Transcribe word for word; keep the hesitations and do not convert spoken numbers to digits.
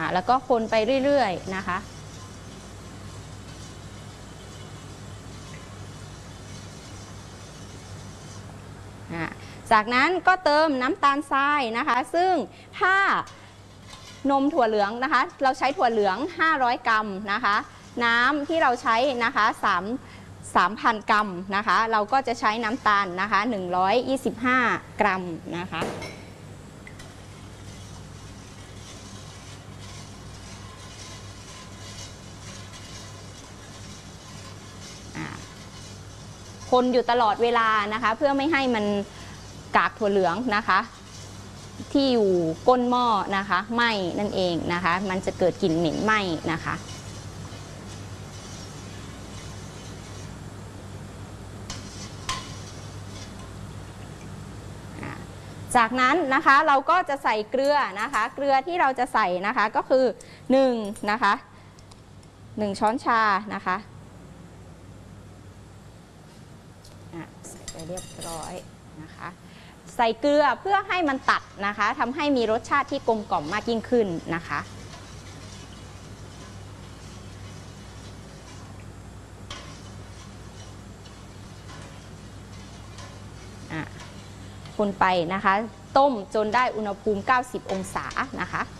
แล้วก็คนไปเรื่อยๆนะคะจากนั้นก็เติมน้ำตาลทรายนะคะซึ่งถ้านมถั่วเหลืองนะคะเราใช้ถั่วเหลืองห้าร้อยกรัมนะคะน้ำที่เราใช้นะคะสามพันกรัมนะคะเราก็จะใช้น้ำตาลนะคะหนึ่งร้อยยี่สิบห้ากรัมนะคะคนอยู่ตลอดเวลานะคะเพื่อไม่ให้มันกากถั่วเหลืองนะคะที่อยู่ก้นหม้อนะคะไหม้นั่นเองนะคะมันจะเกิดกลิ่นเหม็นไหม้นะคะจากนั้นนะคะเราก็จะใส่เกลือนะคะเกลือที่เราจะใส่นะคะก็คือหนึ่งนะคะหนึ่งช้อนชานะคะใส่ไปเรียบร้อยนะคะใส่เกลือเพื่อให้มันตัดนะคะทำให้มีรสชาติที่กลมกล่อมมากยิ่งขึ้นนะคะคนไปนะคะต้มจนได้อุณหภูมิเก้าสิบองศานะคะ